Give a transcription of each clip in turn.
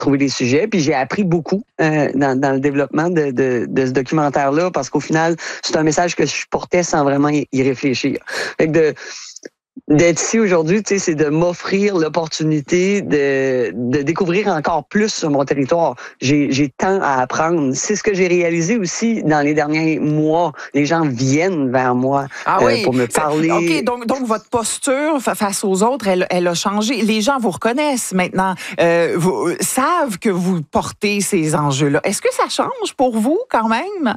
trouver des sujets. Puis j'ai appris beaucoup dans le développement de ce documentaire-là, parce qu'au final, c'est un message que je portais sans vraiment y réfléchir. Fait que d'être ici aujourd'hui, tu sais, c'est de m'offrir l'opportunité de découvrir encore plus sur mon territoire. J'ai tant à apprendre. C'est ce que j'ai réalisé aussi dans les derniers mois. Les gens viennent vers moi pour me parler. OK, donc votre posture face aux autres, elle a changé. Les gens vous reconnaissent maintenant, savent que vous portez ces enjeux-là. Est-ce que ça change pour vous quand même?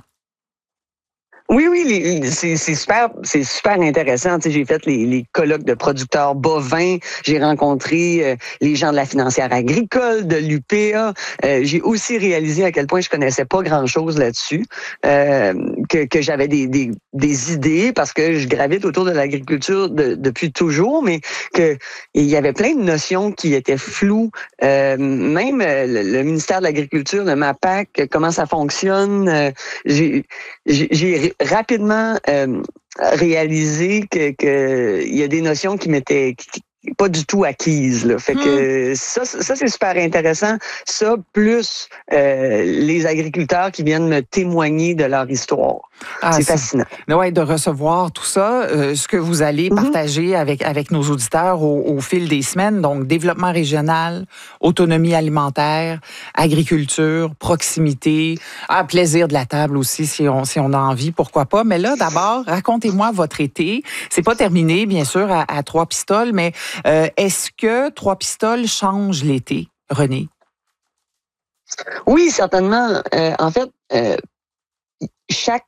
Oui, c'est super intéressant. Tu sais, j'ai fait les colloques de producteurs bovins, j'ai rencontré les gens de la financière agricole, de l'UPA. J'ai aussi réalisé à quel point je connaissais pas grand-chose là-dessus, que j'avais des idées parce que je gravite autour de l'agriculture depuis toujours, mais que il y avait plein de notions qui étaient floues. Même le ministère de l'Agriculture, le MAPAC, comment ça fonctionne. J'ai rapidement réalisé que il y a des notions qui m'étaient pas du tout acquises, là. Fait que ça c'est super intéressant. Ça, plus les agriculteurs qui viennent me témoigner de leur histoire. C'est fascinant. Oui, de recevoir tout ça, ce que vous allez partager avec nos auditeurs au fil des semaines. Donc, développement régional, autonomie alimentaire, agriculture, proximité, plaisir de la table aussi, si on a envie, pourquoi pas. Mais là, d'abord, racontez-moi votre été. C'est pas terminé, bien sûr, à Trois-Pistoles, mais est-ce que Trois-Pistoles change l'été, René? Oui, certainement. En fait, chaque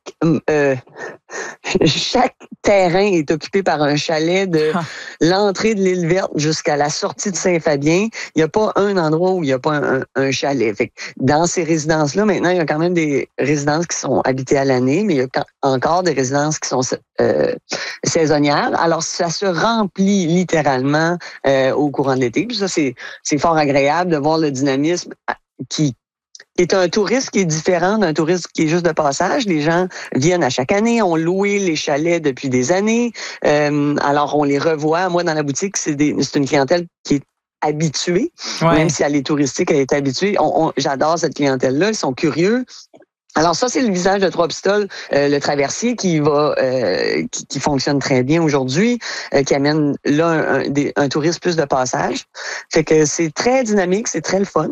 terrain est occupé par un chalet de l'entrée de l'île Verte jusqu'à la sortie de Saint-Fabien. Il n'y a pas un endroit où il n'y a pas un chalet. Fait que dans ces résidences-là, maintenant, il y a quand même des résidences qui sont habitées à l'année, mais il y a encore des résidences qui sont saisonnières. Alors, ça se remplit littéralement au courant de l'été. Puis ça, c'est fort agréable de voir le dynamisme qui est un tourisme qui est différent d'un tourisme qui est juste de passage. Les gens viennent à chaque année, ont loué les chalets depuis des années. Alors, on les revoit. Moi, dans la boutique, c'est une clientèle qui est habituée. Ouais. Même si elle est touristique, elle est habituée. J'adore cette clientèle-là. Ils sont curieux. Alors ça, c'est le visage de Trois-Pistoles, le traversier qui fonctionne très bien aujourd'hui, qui amène là un tourisme plus de passage. Fait que c'est très dynamique, c'est très le fun.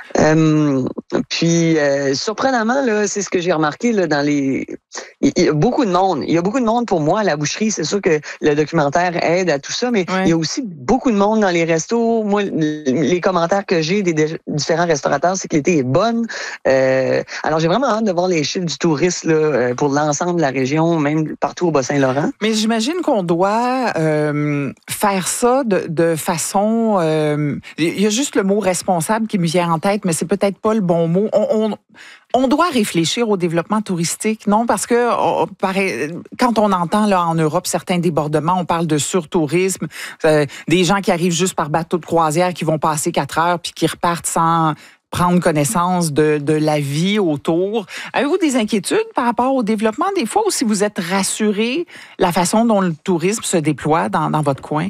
Puis surprenamment, là, c'est ce que j'ai remarqué là il y a beaucoup de monde. Il y a beaucoup de monde pour moi à la boucherie. C'est sûr que le documentaire aide à tout ça, mais il y a aussi beaucoup de monde dans les restos. Moi, les commentaires que j'ai des différents restaurateurs, c'est que l'été est bonne. Alors j'ai vraiment hâte de voir les chiffres du tourisme là, pour l'ensemble de la région, même partout au Bas-Saint-Laurent. Mais j'imagine qu'on doit faire ça de façon... il y a juste le mot responsable qui me vient en tête, mais c'est peut-être pas le bon mot. On doit réfléchir au développement touristique, non? Parce que quand on entend là en Europe certains débordements, on parle de surtourisme, des gens qui arrivent juste par bateau de croisière, qui vont passer 4 heures puis qui repartent sans prendre connaissance de la vie autour. Avez-vous des inquiétudes par rapport au développement des fois, ou si vous êtes rassuré la façon dont le tourisme se déploie dans votre coin?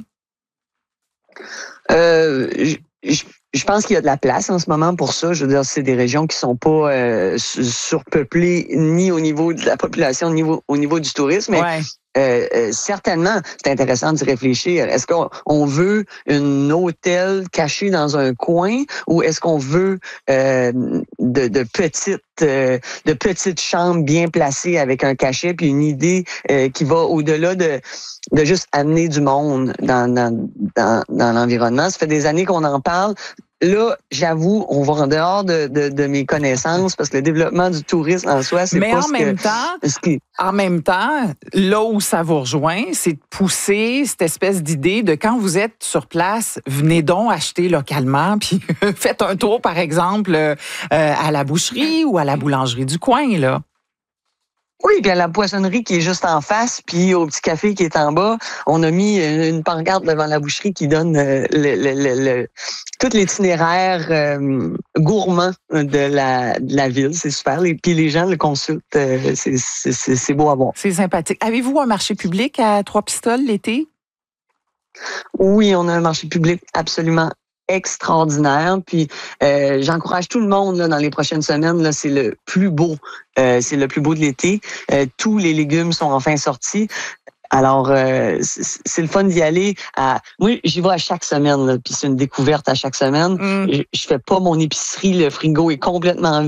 Je pense qu'il y a de la place en ce moment pour ça. Je veux dire, c'est des régions qui sont pas surpeuplées ni au niveau de la population, ni au niveau du tourisme. Mais certainement, c'est intéressant d'y réfléchir. Est-ce qu'on veut un hôtel caché dans un coin, ou est-ce qu'on veut de petites chambres bien placées avec un cachet puis une idée qui va au-delà de juste amener du monde dans l'environnement? Ça fait des années qu'on en parle. Là, j'avoue, on va en dehors de mes connaissances parce que le développement du tourisme en soi, c'est pas en même temps, là où ça vous rejoint, c'est de pousser cette espèce d'idée de quand vous êtes sur place, venez donc acheter localement, puis faites un tour, par exemple, à la boucherie ou à la boulangerie du coin, là. Oui, puis à la poissonnerie qui est juste en face, puis au petit café qui est en bas, on a mis une pancarte devant la boucherie qui donne tout l'itinéraire gourmand de la ville. C'est super. Puis les gens le consultent. C'est beau à voir. C'est sympathique. Avez-vous un marché public à Trois-Pistoles l'été? Oui, on a un marché public absolument extraordinaire. Puis j'encourage tout le monde là, dans les prochaines semaines. Là, c'est le plus beau. C'est le plus beau de l'été. Tous les légumes sont enfin sortis. Alors, c'est le fun d'y aller. Moi, j'y vais à chaque semaine, là, puis c'est une découverte à chaque semaine. Je fais pas mon épicerie, le frigo est complètement